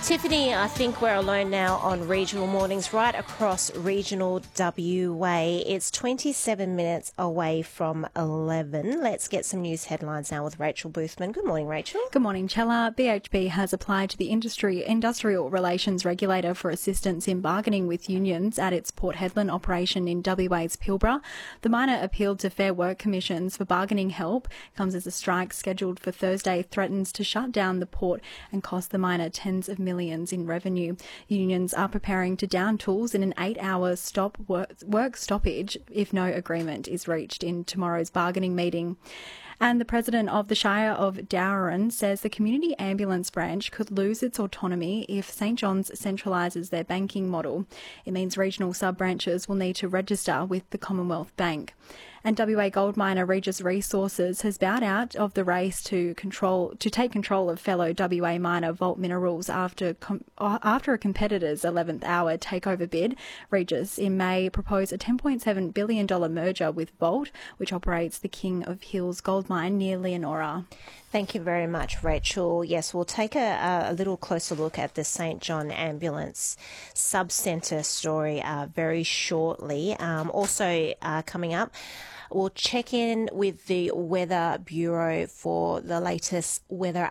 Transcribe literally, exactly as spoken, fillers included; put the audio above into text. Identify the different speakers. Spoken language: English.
Speaker 1: Tiffany, I think we're alone now on regional mornings right across regional W A. It's twenty-seven minutes away from eleven. Let's get some news headlines now with Rachel Boothman. Good morning, Rachel.
Speaker 2: Good morning, Chella. B H P has applied to the industry industrial relations regulator for assistance in bargaining with unions at its Port Hedland operation in W A's Pilbara. The miner appealed to Fair Work Commissions for bargaining help. Comes as a strike scheduled for Thursday threatens to shut down the port and cost the miner tens of millions in revenue. Unions are preparing to down tools in an eight-hour stop work, work stoppage if no agreement is reached in tomorrow's bargaining meeting. And the president of the Shire of Dowran says the community ambulance branch could lose its autonomy if St John's centralises their banking model. It means regional sub-branches will need to register with the Commonwealth Bank. And W A gold miner Regis Resources has bowed out of the race to control to take control of fellow W A miner Vault Minerals after com, after a competitor's eleventh hour takeover bid. Regis in May proposed a ten point seven billion dollars merger with Vault, which operates the King of Hills gold mine near Leonora.
Speaker 1: Thank you very much, Rachel. Yes, we'll take a, a little closer look at the St John Ambulance Sub-Centre story uh, very shortly. Um, also uh, coming up, we'll check in with the Weather Bureau for the latest weather